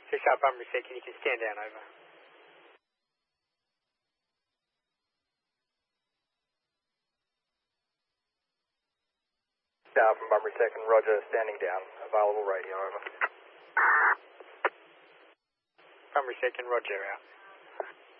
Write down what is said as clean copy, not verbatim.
6 out Bunbury Second, you can stand down, over. Down from Bunbury Second, roger, standing down, available radio, over. Bunbury Second, roger, out.